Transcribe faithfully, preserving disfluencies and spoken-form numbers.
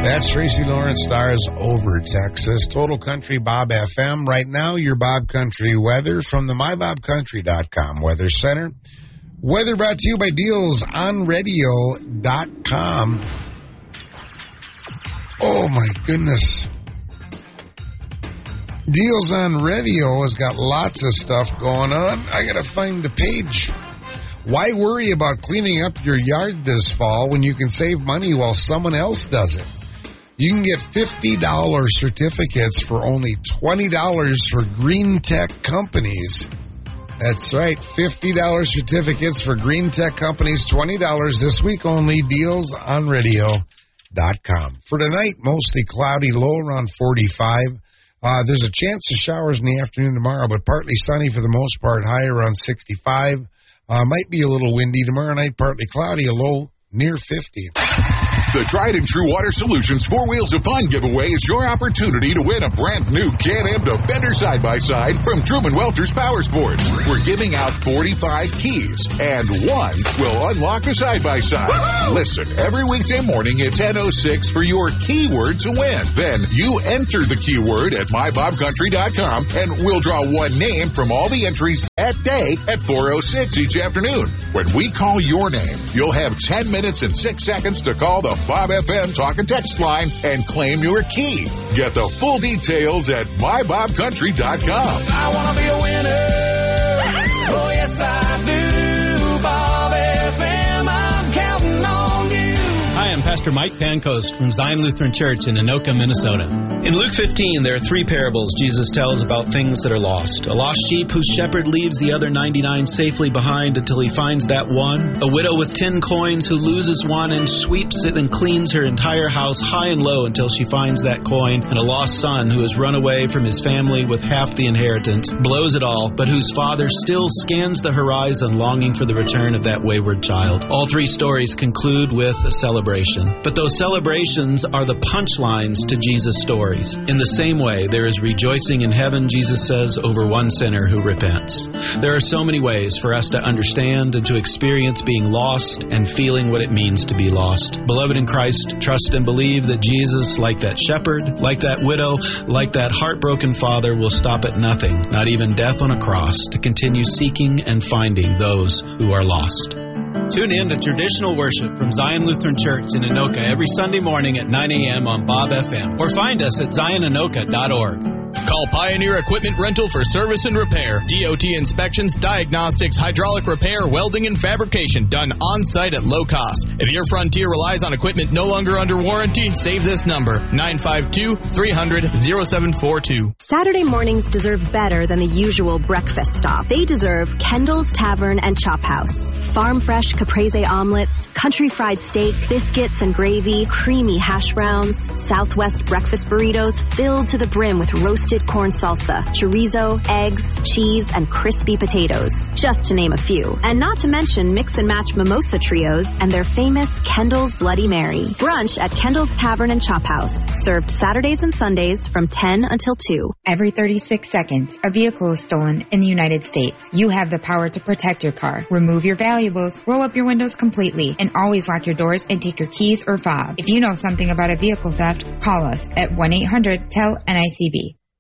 That's Tracy Lawrence Stars over Texas. Total Country Bob F M. Right now, your Bob Country weather from the my bob country dot com Weather Center. Weather brought to you by deals on radio dot com. Oh, my goodness. Deals on Radio has got lots of stuff going on. I got to find the page. Why worry about cleaning up your yard this fall when you can save money while someone else does it? You can get fifty dollars certificates for only twenty dollars for green tech companies. That's right, fifty dollars certificates for green tech companies, twenty dollars this week only, deals on radio dot com. For tonight, mostly cloudy, low around forty-five. Uh, there's a chance of showers in the afternoon tomorrow, but partly sunny for the most part, high around sixty-five. Uh, might be a little windy tomorrow night, partly cloudy, a low near fifty. The Tried and True Water Solutions Four Wheels of Fun giveaway is your opportunity to win a brand new Can-Am Defender side-by-side from Truman Welter's Power Sports. We're giving out forty-five keys, and one will unlock the side-by-side. Woo-hoo! Listen every weekday morning at ten oh six for your keyword to win. Then you enter the keyword at my bob country dot com, and we'll draw one name from all the entries that day at four oh six each afternoon. When we call your name, you'll have ten minutes and six seconds to call the Bob F M talk and text line and claim your key. Get the full details at my bob country dot com. I want to be a winner. Oh, yes, I do. Bob F M, I'm counting on you. Hi, I'm Pastor Mike Pancoast from Zion Lutheran Church in Anoka, Minnesota. In Luke fifteen, there are three parables Jesus tells about things that are lost. A lost sheep whose shepherd leaves the other ninety-nine safely behind until he finds that one. A widow with ten coins who loses one and sweeps it and cleans her entire house high and low until she finds that coin. And a lost son who has run away from his family with half the inheritance, blows it all, but whose father still scans the horizon longing for the return of that wayward child. All three stories conclude with a celebration. But those celebrations are the punchlines to Jesus' story. In the same way, there is rejoicing in heaven, Jesus says, over one sinner who repents. There are so many ways for us to understand and to experience being lost and feeling what it means to be lost. Beloved in Christ, trust and believe that Jesus, like that shepherd, like that widow, like that heartbroken father, will stop at nothing, not even death on a cross, to continue seeking and finding those who are lost. Tune in to Traditional Worship from Zion Lutheran Church in Anoka every Sunday morning at nine a.m. on Bob F M, or find us at zion anoka dot org. Call Pioneer Equipment Rental for service and repair. D O T inspections, diagnostics, hydraulic repair, welding, and fabrication done on-site at low cost. If your Frontier relies on equipment no longer under warranty, save this number, nine five two, three hundred, oh seven four two. Saturday mornings deserve better than the usual breakfast stop. They deserve Kendall's Tavern and Chop House. Farm fresh caprese omelets, country fried steak, biscuits and gravy, creamy hash browns, Southwest breakfast burritos filled to the brim with roasted corn salsa, chorizo, eggs, cheese, and crispy potatoes, just to name a few. And not to mention mix and match mimosa trios and their famous Kendall's Bloody Mary. Brunch at Kendall's Tavern and Chop House, served Saturdays and Sundays from ten until two. Every thirty-six seconds, a vehicle is stolen in the United States. You have the power to protect your car. Remove your valuables, roll up your windows completely, and always lock your doors and take your keys or fob. If you know something about a vehicle theft, call us at one eight hundred T E L N I C B.